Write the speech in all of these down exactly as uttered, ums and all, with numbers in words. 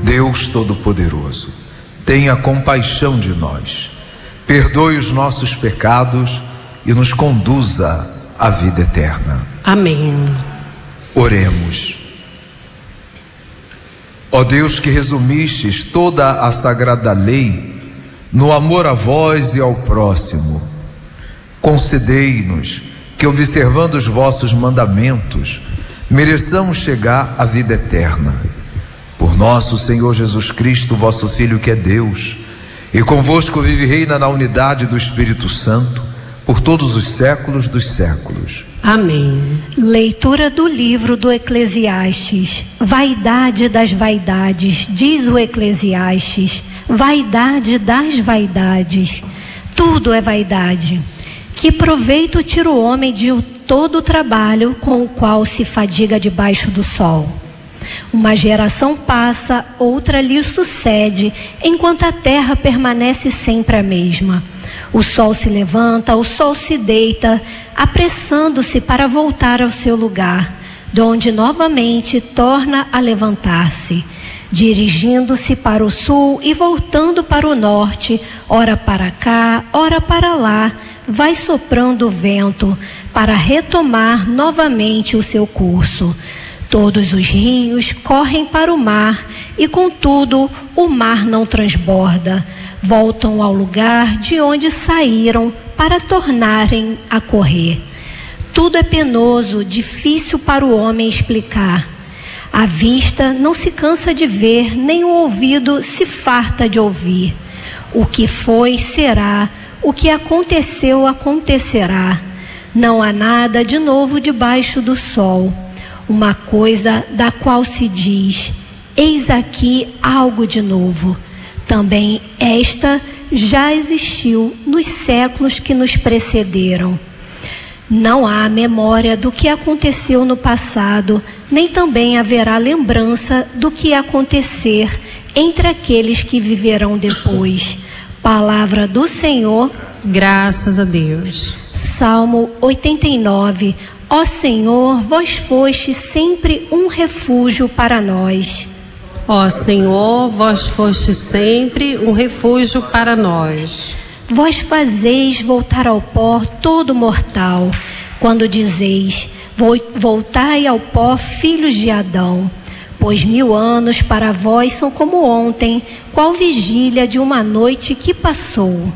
Deus Todo-Poderoso, tenha compaixão de nós, perdoe os nossos pecados e nos conduza à vida eterna. Amém. Oremos. Ó Deus, que resumistes toda a sagrada lei no amor a vós e ao próximo, concedei-nos que, observando os vossos mandamentos, mereçamos chegar à vida eterna. Por nosso Senhor Jesus Cristo, vosso Filho, que é Deus, e convosco vive e reina na unidade do Espírito Santo, por todos os séculos dos séculos. Amém. Leitura do livro do Eclesiastes. Vaidade das vaidades, diz o Eclesiastes, vaidade das vaidades. Tudo é vaidade. Que proveito tira o homem de todo o trabalho com o qual se fadiga debaixo do sol? Uma geração passa, outra lhe sucede, enquanto a terra permanece sempre a mesma. O sol se levanta, o sol se deita, apressando-se para voltar ao seu lugar, de onde novamente torna a levantar-se, dirigindo-se para o sul e voltando para o norte, ora para cá, ora para lá, vai soprando o vento para retomar novamente o seu curso. Todos os rios correm para o mar e, contudo, o mar não transborda. Voltam ao lugar de onde saíram para tornarem a correr. Tudo é penoso, difícil para o homem explicar. A vista não se cansa de ver, nem o ouvido se farta de ouvir. O que foi, será. O que aconteceu, acontecerá. Não há nada de novo debaixo do sol. Uma coisa da qual se diz: eis aqui algo de novo. Também esta já existiu nos séculos que nos precederam. Não há memória do que aconteceu no passado, nem também haverá lembrança do que acontecer entre aqueles que viverão depois. Palavra do Senhor. Graças a Deus. Salmo oitenta e nove. Ó Senhor, vós foste sempre um refúgio para nós. Ó Senhor, vós foste sempre um refúgio para nós. Vós fazeis voltar ao pó todo mortal, quando dizeis: voltai ao pó, filhos de Adão. Pois mil anos para vós são como ontem, qual vigília de uma noite que passou.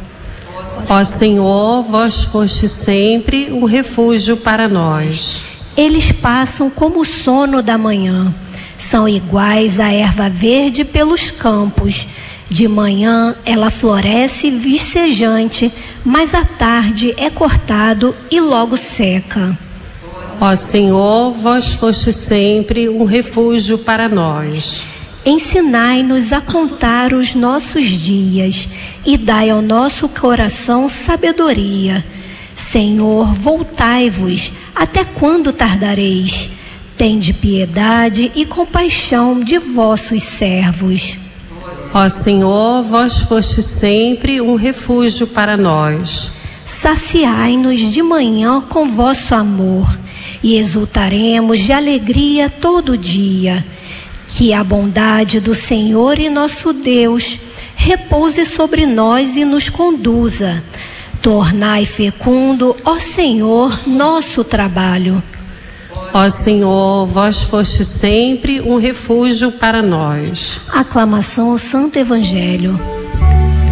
Ó Senhor, vós foste sempre um refúgio para nós. Eles passam como o sono da manhã, são iguais à erva verde pelos campos. De manhã ela floresce vicejante, mas à tarde é cortado e logo seca. Ó Senhor, vós foste sempre um refúgio para nós. Ensinai-nos a contar os nossos dias e dai ao nosso coração sabedoria. Senhor, voltai-vos, até quando tardareis? Tende piedade e compaixão de vossos servos. Ó Senhor, vós foste sempre um refúgio para nós. Saciai-nos de manhã com vosso amor e exultaremos de alegria todo dia. Que a bondade do Senhor e nosso Deus repouse sobre nós e nos conduza. Tornai fecundo, ó Senhor, nosso trabalho. Ó Senhor, vós foste sempre um refúgio para nós. Aclamação ao Santo Evangelho.